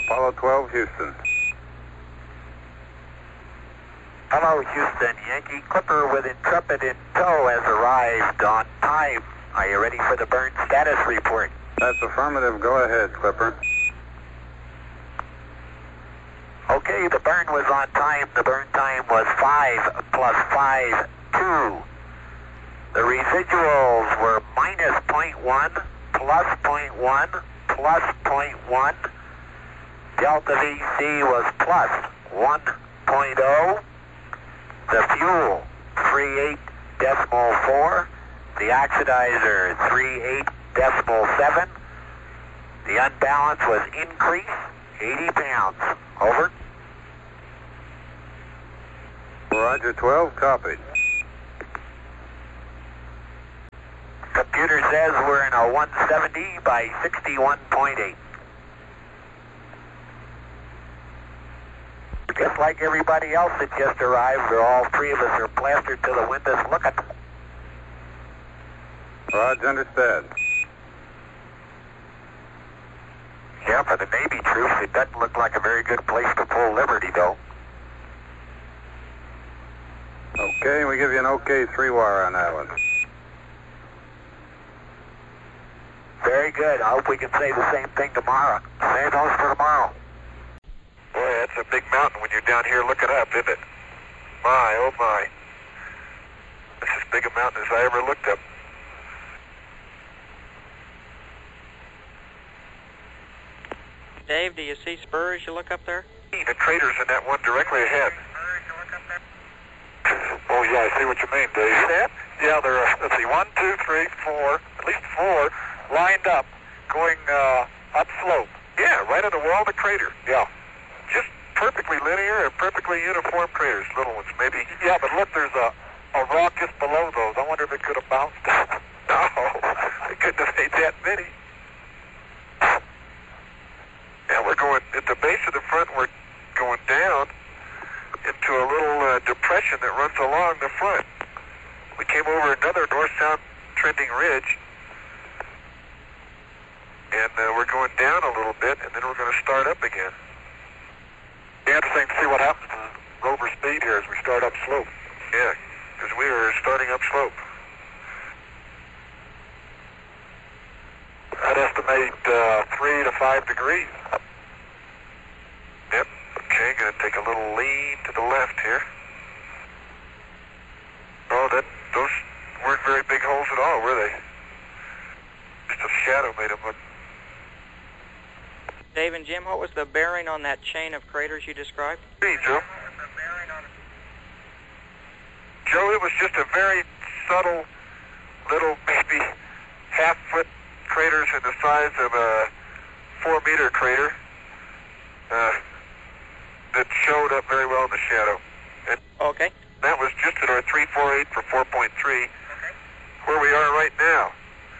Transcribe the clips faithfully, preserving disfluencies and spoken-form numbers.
Apollo twelve, Houston. Hello, Houston. Yankee Clipper with Intrepid in tow has arrived on time. Are you ready for the burn status report? That's affirmative. Go ahead, Clipper. Okay, the burn was on time. The burn time was five plus five, two. The residuals were minus zero point one, plus zero point one, plus zero point one. Delta V C was plus one point zero. The fuel, three eight decimal four. The oxidizer, three eight decimal seven. The unbalance was increase, eighty pounds. Over. Roger, twelve, copied. Computer says we're in a one seventy by sixty-one point eight. Just like everybody else that just arrived, or all three of us are plastered to the windows looking. Roger, understood. Yeah, for the Navy troops, it doesn't look like a very good place to pull Liberty, though. Okay, we give you an okay three-wire on that one. Very good. I hope we can say the same thing tomorrow. Same those for tomorrow. Boy, that's a big mountain when you're down here looking up, isn't it? My, oh my. That's as big a mountain as I ever looked up. Dave, do you see spurs you look up there? The crater's in that one directly ahead. Oh, yeah, I see what you mean, Dave. See that? Yeah, there are, let's see, one, two, three, four, at least four, lined up, going uh, upslope. Yeah, right on the wall of the crater. Yeah. Just perfectly linear and perfectly uniform craters, little ones, maybe. Yeah, but look, there's a, a rock just below those. I wonder if it could have bounced. No, it couldn't have made that many. Yeah, we're going, at the base of the front, we're going down into a little uh, depression that runs along the front. We came over another north-south trending ridge, and uh, we're going down a little bit, and then we're going to start up again. Be interesting to see what happens to the rover speed here as we start up slope. Yeah, because we are starting up slope. I'd estimate uh, three to five degrees. Yep. Okay, going to take a little lean to the left here. Oh, that those weren't very big holes at all, were they? Just a shadow made them look. Dave and Jim, what was the bearing on that chain of craters you described? Hey, Joe. Joe, it was just a very subtle little, maybe half-foot craters in the size of a four-meter crater uh, that showed up very well in the shadow. And okay. That was just at our three forty-eight for four point three, okay, where we are right now.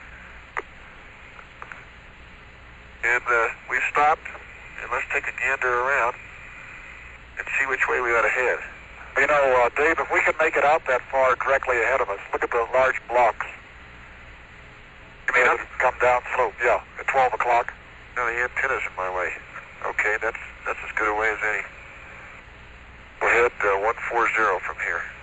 And uh, we stopped, and let's take a gander around and see which way we ought to head. You know, uh, Dave, if we could make it out that far directly ahead of us, look at the large blocks. You mean us? Come down slope, yeah, at twelve o'clock. No, the antenna's in my way. Okay, that's that's as good a way as any. We'll head uh, one forty from here.